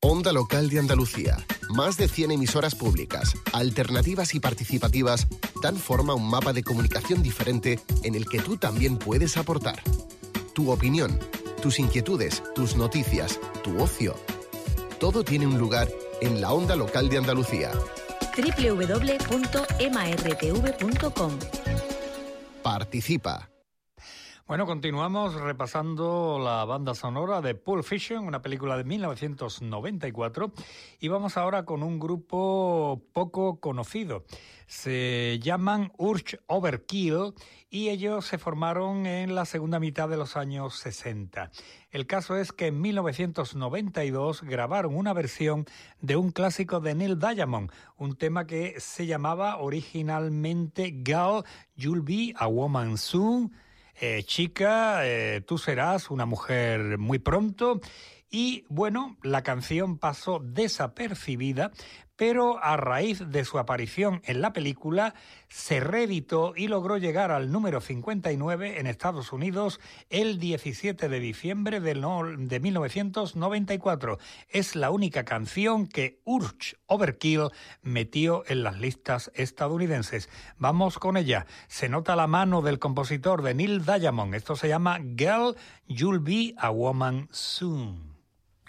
Onda Local de Andalucía. Más de 100 emisoras públicas, alternativas y participativas dan forma a un mapa de comunicación diferente en el que tú también puedes aportar. Tu opinión, tus inquietudes, tus noticias, tu ocio. Todo tiene un lugar en la Onda Local de Andalucía. www.martv.com. Participa. Bueno, continuamos repasando la banda sonora de Pulp Fiction, una película de 1994, y vamos ahora con un grupo poco conocido. Se llaman Urge Overkill y ellos se formaron en la segunda mitad de los años 60. El caso es que en 1992 grabaron una versión de un clásico de Neil Diamond, un tema que se llamaba originalmente Girl, You'll Be a Woman Soon. Chica, tú serás una mujer muy pronto. Y bueno, la canción pasó desapercibida, pero a raíz de su aparición en la película se reeditó y logró llegar al número 59 en Estados Unidos el 17 de diciembre de 1994. Es la única canción que Urge Overkill metió en las listas estadounidenses. Vamos con ella. Se nota la mano del compositor de Neil Diamond. Esto se llama Girl, You'll Be a Woman Soon.